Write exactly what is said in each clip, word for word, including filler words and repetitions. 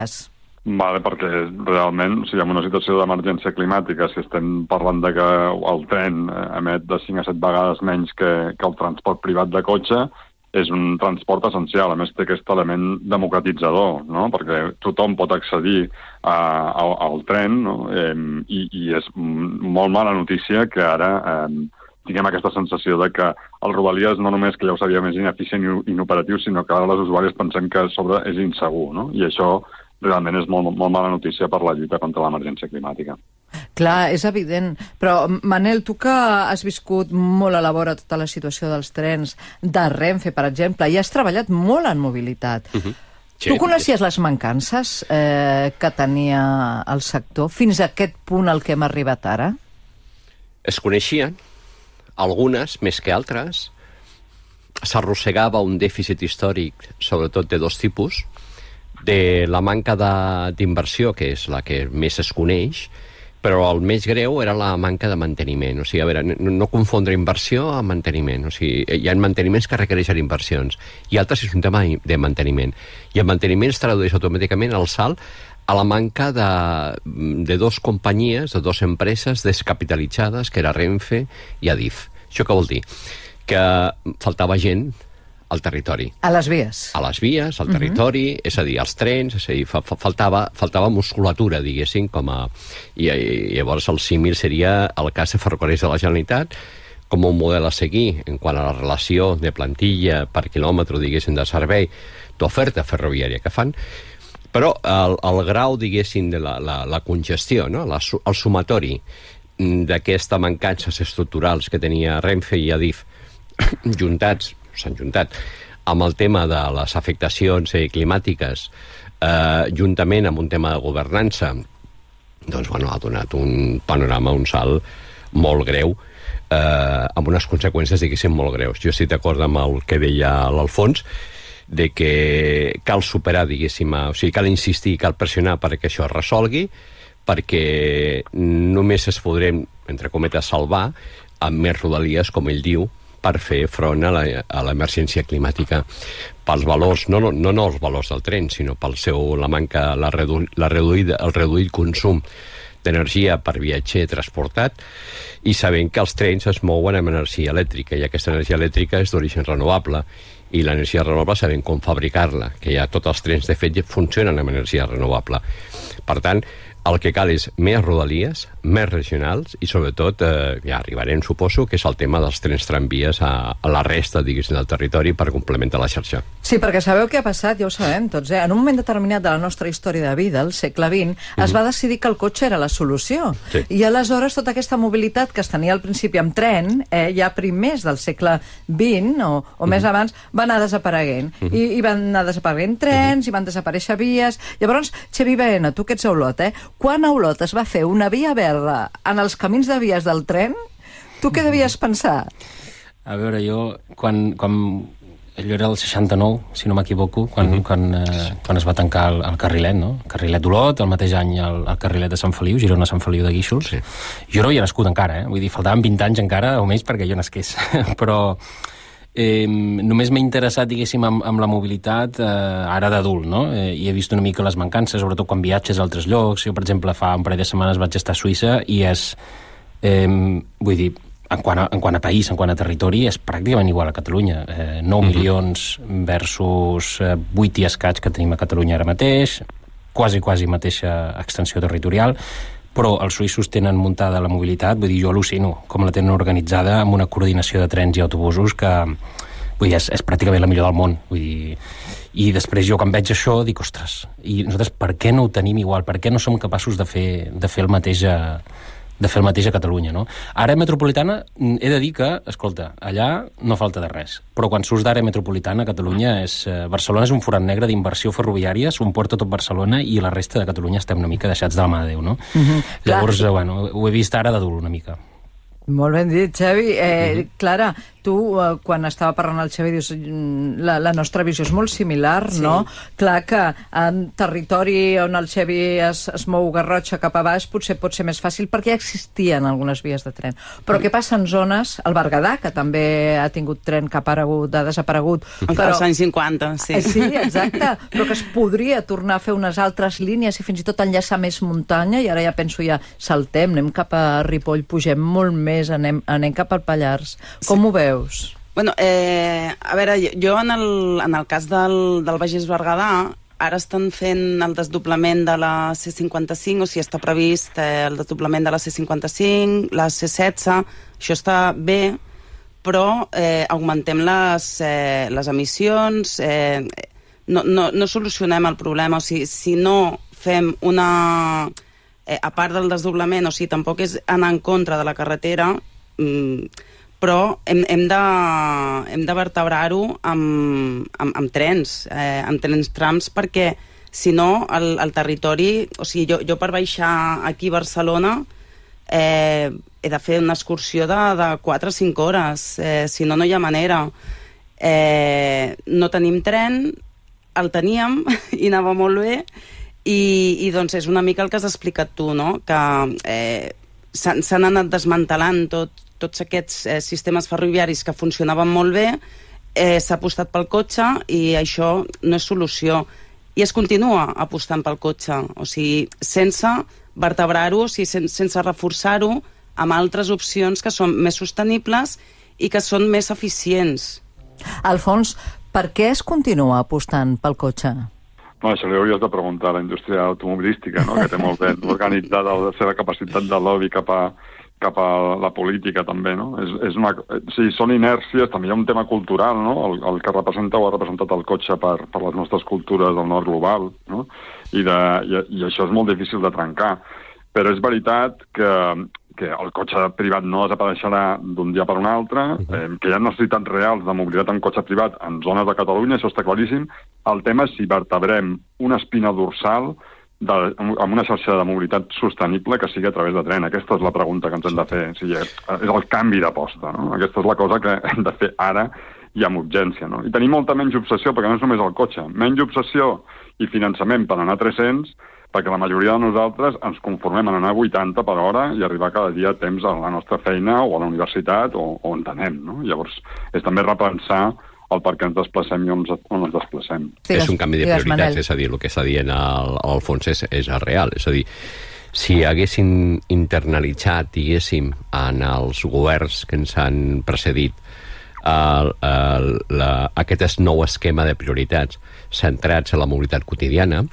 Vale, perquè realment, o sigui, en una situació d'emergència climàtica, si estem parlant de que el tren emet de cinc a set vegades menys que, que el transport privat de cotxe, és un transport essencial. A més, té aquest element democratitzador, no? Perquè tothom pot accedir a, a, al tren, no? Eh, i, i és molt mala notícia que ara eh, tinguem aquesta sensació de que el Rodalies no només que ja ho sabia més ineficient i inoperatiu, sinó que ara les usuàries pensem que a sobre és insegur, no? I això realment és molt, molt mala notícia per la lluita contra l'emergència climàtica. Clar, és evident. Però, Manel, tu que has viscut molt a la vora tota la situació dels trens de Renfe, per exemple, i has treballat molt en mobilitat. Uh-huh. Sí. Tu coneixies les mancances eh, que tenia el sector fins a aquest punt al que hem arribat ara? Es coneixien, algunes més que altres. S'arrossegava un dèficit històric, sobretot de dos tipus, de la manca d'inversió, que és la que més es coneix, però el més greu era la manca de manteniment. O sigui, a veure, no, no confondre inversió amb manteniment. O sigui, hi ha manteniments que requereixen inversions i altres és un tema de manteniment. I el manteniment es tradueix automàticament al salt a la manca de, de dos companyies, de dues empreses descapitalitzades, que era Renfe i Adif. Això què vol dir? Que faltava gent al territori. A les vies. A les vies, al territori, uh-huh. És a dir, als trens, és a dir, fa, fa, faltava, faltava musculatura, diguéssim, com a... I, i llavors el símil seria el cas de Ferrocarrils de la Generalitat com un model a seguir en quant a la relació de plantilla per quilòmetre, diguéssim, de servei, d'oferta ferroviària que fan, però el, el grau, diguéssim, de la, la, la congestió, no? la, el sumatori d'aquestes mancances estructurals que tenia Renfe i Adif juntats, s'han juntat amb el tema de les afectacions eh, climàtiques, eh, juntament amb un tema de governança, doncs, bueno, ha donat un panorama, un salt molt greu, eh, amb unes conseqüències, diguéssim, molt greus. Jo estic d'acord amb el que deia l'Alfons, de que cal superar, diguéssim, o sigui, cal insistir, cal pressionar perquè això es resolgui, perquè només es podrem, entre cometes, salvar amb més rodalies, com ell diu, per fer front a l'emergència climàtica pels valors, no, no, no els valors del tren, sinó pel seu, la manca, la redu, la reduïda, el reduït consum d'energia per viatger transportat, i sabent que els trens es mouen amb energia elèctrica, i aquesta energia elèctrica és d'origen renovable, i l'energia renovable sabem com fabricar-la, que ja tots els trens, de fet, funcionen amb energia renovable. Per tant, el que cal és més rodalies, més regionals i, sobretot, eh, ja arribarem, suposo, que és el tema dels trens tramvies a, a la resta, diguéssim, del territori per complementar la xarxa. Sí, perquè sabeu què ha passat, ja ho sabem tots, eh? En un moment determinat de la nostra història de vida, el segle vint, mm-hmm. es va decidir que el cotxe era la solució. Sí. I aleshores tota aquesta mobilitat que es tenia al principi amb tren, eh, ja primers del segle vint o, o mm-hmm. més abans, va anar desapareguent. Mm-hmm. I, I van anar desapareguent trens, mm-hmm. i van desaparèixer vies. Llavors, Xavi Baena, tu que ets a Olot, eh? Quan a Olot es va fer una via verda en els camins de vies del tren, tu què devies pensar? A veure, jo, quan, quan allò era el seixanta-nou, si no m'equivoco, quan, uh-huh. quan, eh, quan es va tancar el, el carrilet, no? El carrilet d'Olot, el mateix any el, el carrilet de Sant Feliu, Girona-Sant Feliu de Guíxols. Sí. Jo no havia nascut encara, eh? Vull dir, faltaven vint anys encara, o més, perquè jo nasqués. Però eh, només m'he interessat, diguéssim, amb, amb la mobilitat eh, ara d'adult, no? Eh, I he vist una mica les mancances, sobretot quan viatges a altres llocs. Jo, per exemple, fa un parell de setmanes vaig estar a Suïssa i és... Eh, vull dir, en quant, a, en quant a país, en quant a territori, és pràcticament igual a Catalunya. Eh, nou uh-huh. milions versus eh, vuit i escaig que tenim a Catalunya ara mateix, quasi, quasi mateixa extensió territorial, però els suïssos tenen muntada la mobilitat, vull dir, jo al·lucino com la tenen organitzada amb una coordinació de trens i autobusos que, vull dir, és, és pràcticament la millor del món, vull dir... I després jo, quan veig això, dic, ostres, i nosaltres per què no ho tenim igual? Per què no som capaços de fer, de fer el mateix a, de fer el mateix a Catalunya, no? Àrea metropolitana, he de dir que, escolta, allà no falta de res, però quan surts d'àrea metropolitana, Catalunya és... Eh, Barcelona és un forat negre d'inversió ferroviària, s'ho emporta tot Barcelona i la resta de Catalunya estem una mica deixats de la mà de Déu, no? Uh-huh. Llavors, eh, bueno, ho he vist ara d'adult una mica. Molt ben dit, Xavi. Eh, mm-hmm. Clara, tu, eh, quan estava parlant el Xavi, dius, la, la nostra visió és molt similar, sí. no? Clar que en territori on el Xavi es, es mou Garrotxa cap a baix potser pot ser més fàcil perquè ja existien algunes vies de tren. Però mm. què passa en zones, el Berguedà, que també ha tingut tren que ha, aparegut, ha desaparegut... Però... als anys cinquanta, sí. Eh, sí, exacte, però que es podria tornar a fer unes altres línies i fins i tot enllaçar més muntanya, i ara ja penso ja, saltem, anem cap a Ripoll, pugem molt més, anem, anem cap al Pallars. Com sí. ho veus? Bueno, eh, a veure, jo en el, en el cas del, del Bages Berguedà, ara estan fent el desdoblament de la C cinquanta-cinc, o sigui, està previst eh, el desdoblament de la C cinquanta-cinc, la C setze, això està bé, però eh, augmentem les, eh, les emissions, eh, no, no, no solucionem el problema, o sigui, si no fem una... Eh, a part del desdoblament, o sigui, tampoc és anar en contra de la carretera, mm, però hem, hem de, hem de vertebrar-ho amb, amb, amb trens, eh, amb trens trams, perquè si no el, el territori... O sigui, jo, jo per baixar aquí a Barcelona eh, he de fer una excursió de, de quatre o cinc hores, eh, si no, no hi ha manera. Eh, no tenim tren, el teníem i anava molt bé, i, i doncs és una mica el que has explicat tu, no? Que eh, s'han anat desmantelant tot, tots aquests eh, sistemes ferroviaris que funcionaven molt bé, eh, s'ha apostat pel cotxe i això no és solució. I es continua apostant pel cotxe, o sigui, sense vertebrar-ho, o sigui, sen sense reforçar-ho amb altres opcions que són més sostenibles i que són més eficients. Alfons, per què es continua apostant pel cotxe? No, això li hauries de preguntar a la indústria automobilística, no? Que té molt ben organitzada la seva capacitat de lobby cap a cap a la política també, no? És, és una, sí, són inèrcies, també hi ha un tema cultural, no? El, el que representa o ha representat el cotxe per, per les nostres cultures del nord global, no? I, de, i, i això és molt difícil de trencar. Però és veritat que, que el cotxe privat no desapareixerà d'un dia per un altre, eh, que hi ha necessitats reals de mobilitat en cotxe privat en zones de Catalunya, això està claríssim. El tema és si vertebrem una espina dorsal de, amb una xarxa de mobilitat sostenible que sigui a través de tren. Aquesta és la pregunta que ens hem de fer. O sigui, és el canvi d'aposta, no? Aquesta és la cosa que hem de fer ara i amb urgència, no? I tenir molta menys obsessió, perquè no és només el cotxe. Menys obsessió i finançament per anar a tres-cents, perquè la majoria de nosaltres ens conformem a anar a vuitanta per hora i arribar cada dia a temps a la nostra feina o a la universitat o, o on anem, no? Llavors, és també repensar el per què ens desplacem i on, on ens desplacem. Digues, és un canvi de prioritats, Manel. És a dir, el que està dient el, el Alfons és, és el real. És a dir, si haguessin internalitzat, diguéssim, en els governs que ens han precedit el, el, la, aquest nou esquema de prioritats centrats en la mobilitat quotidiana,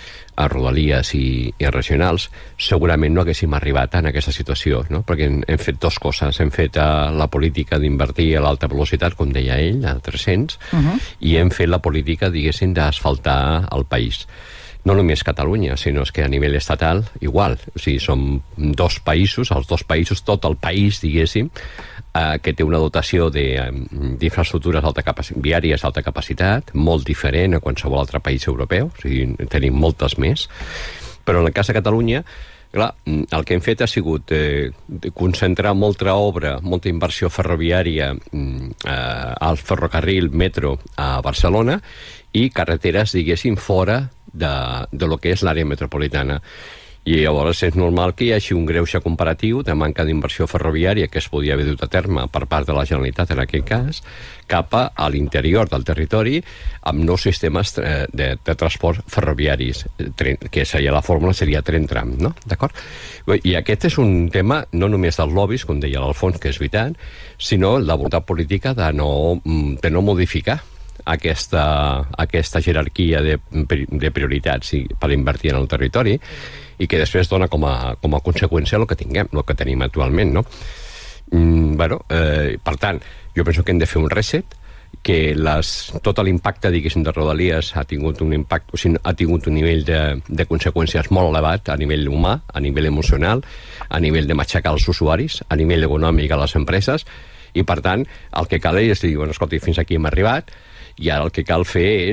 a rodalies i, i regionals, segurament no haguéssim arribat en aquesta situació, no? Perquè hem, hem fet dues coses. Hem fet uh, la política d'invertir a l'alta velocitat, com deia ell, a tres-cents, uh-huh. i hem fet la política, diguéssim, d'asfaltar el país. No només Catalunya, sinó que a nivell estatal, igual. O sigui, som dos països, els dos països, tot el país, diguéssim, eh, que té una dotació d'infraestructures alta capacitat, viàries d'alta capacitat, molt diferent a qualsevol altre país europeu, o sigui, tenim moltes més. Però en el cas de Catalunya, clar, el que hem fet ha sigut eh, concentrar molta obra, molta inversió ferroviària eh, al ferrocarril metro a Barcelona i carreteres, diguéssim, fora de, de lo que és l'àrea metropolitana. I llavors és normal que hi hagi un greuge comparatiu de manca d'inversió ferroviària que es podia haver dut a terme per part de la Generalitat, en aquest cas, cap a l'interior del territori amb nous sistemes de, de transport ferroviaris, que seria la fórmula, seria tren-tram, no? D'acord? I aquest és un tema no només dels lobbies, com deia l'Alfons, que és veritat, sinó la voluntat política de no, de no modificar aquesta, aquesta jerarquia de, de prioritats per invertir en el territori i que després dona com a, com a conseqüència el que tinguem, el que tenim actualment, no? Mm, bueno, eh, per tant, jo penso que hem de fer un reset, que les, tot l'impacte, diguéssim, de Rodalies ha tingut un impacte, o sigui, ha tingut un nivell de, de conseqüències molt elevat a nivell humà, a nivell emocional, a nivell de matxacar els usuaris, a nivell econòmic a les empreses, i per tant, el que cal és dir, bueno, escolta, fins aquí hem arribat, i ara el que cal fer és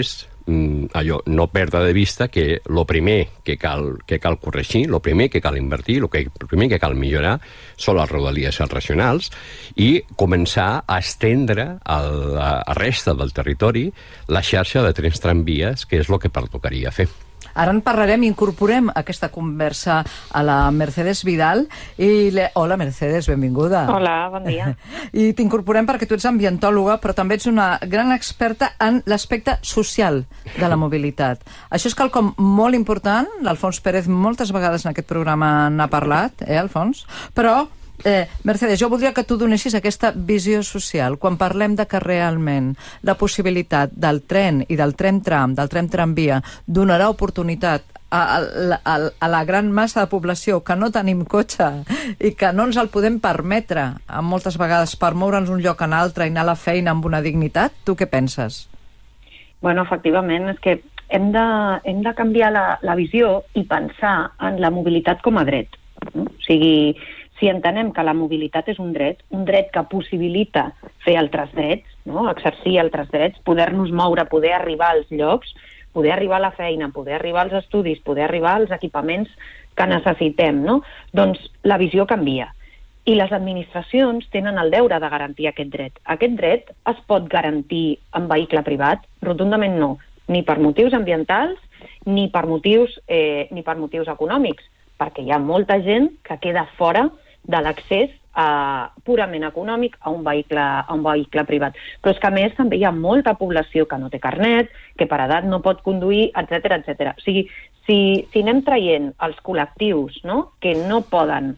allò, no perdre de vista que el primer que cal, que cal corregir, el primer que cal invertir, el primer que cal millorar són les rodalies regionals i començar a estendre a la resta del territori la xarxa de trens tramvies, que és el que pertocaria fer. Ara en parlarem, incorporem aquesta conversa a la Mercedes Vidal. I le... Hola, Mercedes, benvinguda. Hola, bon dia. I t'incorporem perquè tu ets ambientòloga, però també ets una gran experta en l'aspecte social de la mobilitat. Això és quelcom molt important. L'Alfons Pérez moltes vegades en aquest programa n'ha parlat, eh, Alfons? Però... Eh, Mercedes, jo voldria que tu donessis aquesta visió social. Quan parlem de que realment la possibilitat del tren i del tren-tram, del tren-tramvia, donarà oportunitat a, a, a, a la gran massa de població que no tenim cotxe i que no ens el podem permetre moltes vegades per moure'ns un lloc en altre i anar a la feina amb una dignitat, tu què penses? Bueno, efectivament, és que hem de, hem de canviar la, la visió i pensar en la mobilitat com a dret. No? O sigui, si entenem que la mobilitat és un dret, un dret que possibilita fer altres drets, no? Exercir altres drets, poder-nos moure, poder arribar als llocs, poder arribar a la feina, poder arribar als estudis, poder arribar als equipaments que necessitem, no? Doncs la visió canvia. I les administracions tenen el deure de garantir aquest dret. Aquest dret es pot garantir en vehicle privat? Rotundament no. Ni per motius ambientals, ni per motius, eh, ni per motius econòmics, perquè hi ha molta gent que queda fora de l'accés eh, purament econòmic a un, vehicle, a un vehicle privat. Però és que, a més, també hi ha molta població que no té carnet, que per edat no pot conduir, etcètera, etcètera. O sigui, si, si anem traient els col·lectius, no?, que no poden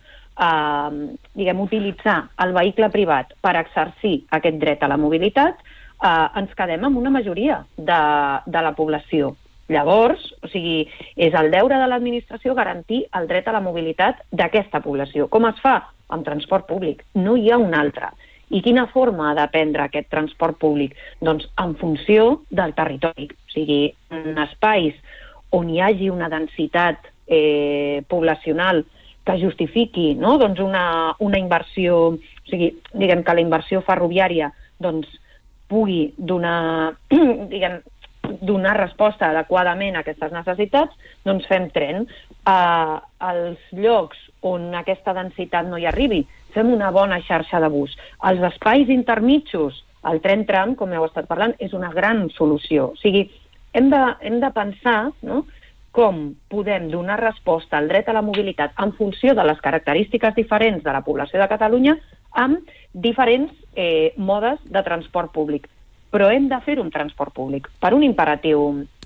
eh, diguem, utilitzar el vehicle privat per exercir aquest dret a la mobilitat, eh, ens quedem amb una majoria de, de la població. Llavors, o sigui, és el deure de l'administració garantir el dret a la mobilitat d'aquesta població. Com es fa? Amb transport públic. No hi ha un altre. I quina forma ha de prendre aquest transport públic? Doncs en funció del territori. O sigui, en espais on hi hagi una densitat eh, poblacional que justifiqui, no?, doncs una, una inversió, o sigui, diguem que la inversió ferroviària doncs, pugui donar, diguem, donar resposta adequadament a aquestes necessitats, doncs fem tren. Uh, als llocs on aquesta densitat no hi arribi, fem una bona xarxa de bus. Als espais intermitjos, el tren-tram, com heu estat parlant, és una gran solució. O sigui, hem de, hem de pensar, no?, com podem donar resposta al dret a la mobilitat en funció de les característiques diferents de la població de Catalunya amb diferents eh, modes de transport públic. Però hem de fer un transport públic per un imperatiu,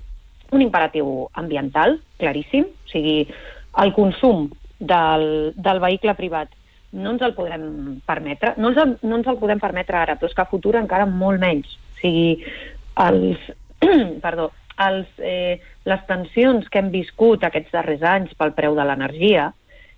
un imperatiu ambiental, claríssim. O sigui, el consum del, del vehicle privat no ens el podem permetre, no ens, el, no ens el podem permetre ara, però és que a futur encara molt menys. O sigui, els, perdó, els, eh, les tensions que hem viscut aquests darrers anys pel preu de l'energia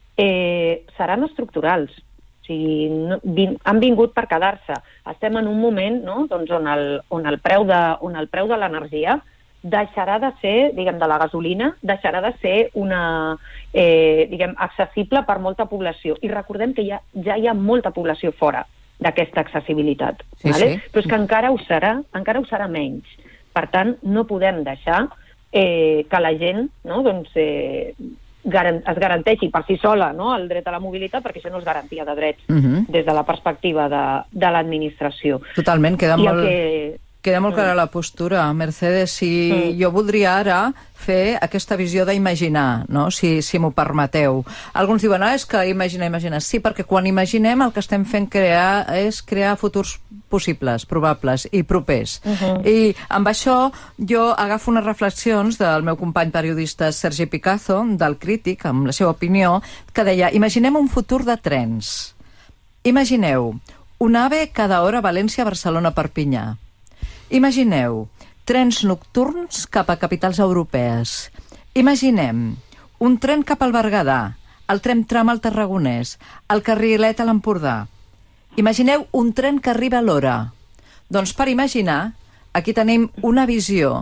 eh, seran estructurals. O sigui, no, vin, han vingut per quedar-se. Estem en un moment, no?, doncs on, el, on, el preu de, on el preu de l'energia deixarà de ser, diguem, de la gasolina, deixarà de ser una, eh, diguem, accessible per molta població. I recordem que ja, ja hi ha molta població fora d'aquesta accessibilitat. Sí, vale? sí. Però és que encara ho serà, encara ho serà menys. Per tant, no podem deixar eh, que la gent, no?, doncs, eh, es garanteixi per si sola, no?, el dret a la mobilitat, perquè això no és garantia de drets uh -huh. des de la perspectiva de, de l'administració. Totalment, queda I molt, que... queda molt clara la postura, Mercedes. Si mm. jo voldria ara fer aquesta visió d'imaginar, no?, si, si m'ho permeteu. Alguns diuen, ah, és que imaginar, imaginar. Sí, perquè quan imaginem el que estem fent crear és crear futurs possibles, probables i propers. Uh -huh. I amb això jo agafo unes reflexions del meu company periodista Sergi Picazo, del Crític, amb la seva opinió, que deia, imaginem un futur de trens. Imagineu un AVE cada hora València-Barcelona-Perpinyà. Imagineu trens nocturns cap a capitals europees. Imaginem un tren cap al Berguedà, el tren-tram al Tarragonès, el carrilet a l'Empordà. Imagineu un tren que arriba a l'hora. Doncs per imaginar, aquí tenim una visió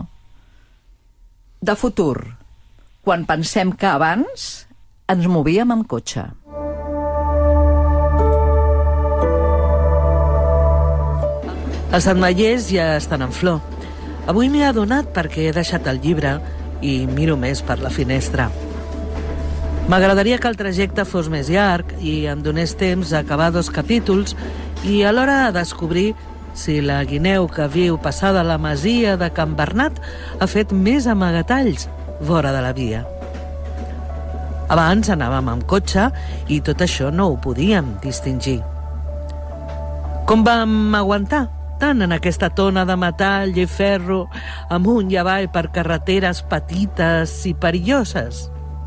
de futur, quan pensem que abans ens movíem amb cotxe. Els ametllers ja estan en flor. Avui m'he adonat perquè he deixat el llibre i miro més per la finestra. M'agradaria que el trajecte fos més llarg i em donés temps a acabar dos capítols i alhora a descobrir si la guineu que viu passada la masia de Can Bernat ha fet més amagatalls vora de la via. Abans anàvem amb cotxe i tot això no ho podíem distingir. Com vam aguantar tant en aquesta tona de metall i ferro amunt i avall per carreteres petites i perilloses?